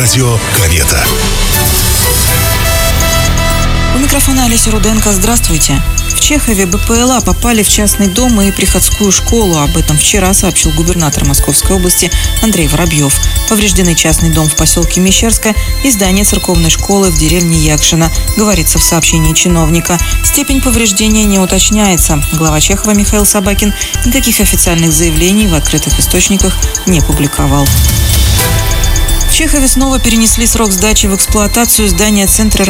Радио «Комета». У микрофона Олеся Руденко. Здравствуйте. В Чехове БПЛА попали в частный дом и приходскую школу. Об этом вчера сообщил губернатор Московской области Андрей Воробьев. Повреждены частный дом в поселке Мещерское и здание церковной школы в деревне Якшино, говорится в сообщении чиновника. Степень повреждения не уточняется. Глава Чехова Михаил Собакин никаких официальных заявлений в открытых источниках не публиковал. В Чехове снова перенесли срок сдачи в эксплуатацию здания Центра